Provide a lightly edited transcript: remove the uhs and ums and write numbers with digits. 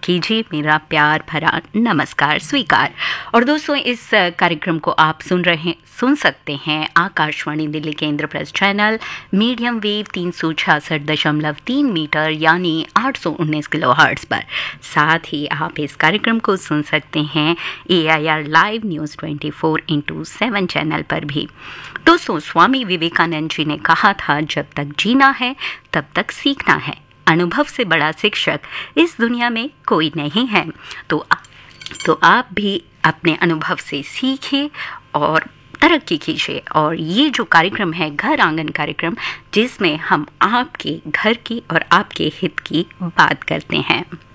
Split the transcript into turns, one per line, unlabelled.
कीजिए मेरा प्यार भरा नमस्कार स्वीकार। और दोस्तों, इस कार्यक्रम को आप सुन सकते हैं आकाशवाणी दिल्ली केंद्र plus channel medium wave 366.3 metre यानी 819 किलोहर्ट्ज पर। साथ ही आप इस कार्यक्रम को सुन सकते हैं AIR लाइव न्यूज़ 24/7 चैनल पर भी। दोस्तों, स्वामी विवेकानंद जी ने कहा था, जब तक जीना है तब तक सीखना है। अनुभव से बड़ा शिक्षक इस दुनिया में कोई नहीं है। तो आप भी अपने अनुभव से सीखिए और तरक्की कीजिए। और ये जो कार्यक्रम है घर आंगन कार्यक्रम, जिसमें हम आपके घर की और आपके हित की बात करते हैं।